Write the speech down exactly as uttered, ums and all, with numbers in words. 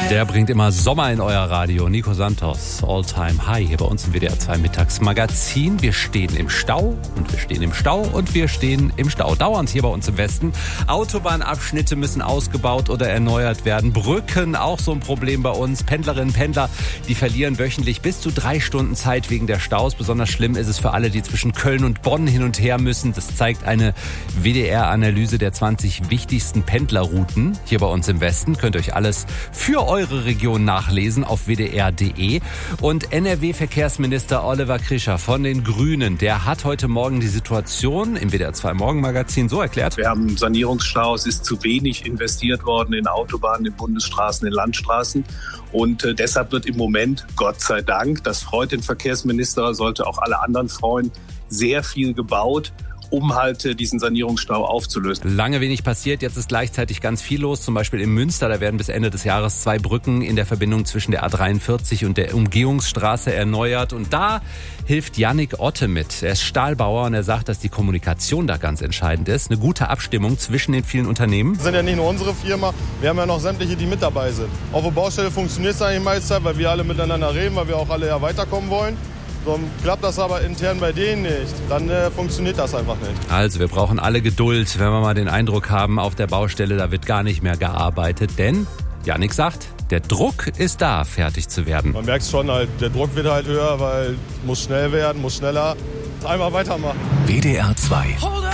Der bringt immer Sommer in euer Radio. Nico Santos, All Time High, hier bei uns im W D R zwei Mittagsmagazin. Wir stehen im Stau und wir stehen im Stau und wir stehen im Stau. Dauernd hier bei uns im Westen. Autobahnabschnitte müssen ausgebaut oder erneuert werden. Brücken, auch so ein Problem bei uns. Pendlerinnen, Pendler, die verlieren wöchentlich bis zu drei Stunden Zeit wegen der Staus. Besonders schlimm ist es für alle, die zwischen Köln und Bonn hin und her müssen. Das zeigt eine W D R-Analyse der zwanzig wichtigsten Pendlerrouten hier bei uns im Westen. Könnt ihr euch alles für eure Region nachlesen auf w d r punkt d e. Und N R W-Verkehrsminister Oliver Krischer von den Grünen, der hat heute Morgen die Situation im W D R zwei Morgenmagazin so erklärt. Wir haben Sanierungsstau, es ist zu wenig investiert worden in Autobahnen, in Bundesstraßen, in Landstraßen. Und äh, deshalb wird im Moment, Gott sei Dank, das freut den Verkehrsminister, sollte auch alle anderen freuen, sehr viel gebaut, um halt diesen Sanierungsstau aufzulösen. Lange wenig passiert, jetzt ist gleichzeitig ganz viel los, zum Beispiel in Münster, da werden bis Ende des Jahres zwei Brücken in der Verbindung zwischen der A dreiundvierzig und der Umgehungsstraße erneuert und da hilft Yannick Otte mit. Er ist Stahlbauer und er sagt, dass die Kommunikation da ganz entscheidend ist, eine gute Abstimmung zwischen den vielen Unternehmen. Das sind ja nicht nur unsere Firma, wir haben ja noch sämtliche, die mit dabei sind. Auf der Baustelle funktioniert es eigentlich meist, weil wir alle miteinander reden, weil wir auch alle ja weiterkommen wollen. So, klappt das aber intern bei denen nicht, dann äh, funktioniert das einfach nicht. Also wir brauchen alle Geduld, wenn wir mal den Eindruck haben, auf der Baustelle, da wird gar nicht mehr gearbeitet. Denn, Yannick sagt, der Druck ist da, fertig zu werden. Man merkt es schon, halt, der Druck wird halt höher, weil muss schnell werden, muss schneller. Einmal weitermachen. W D R zwei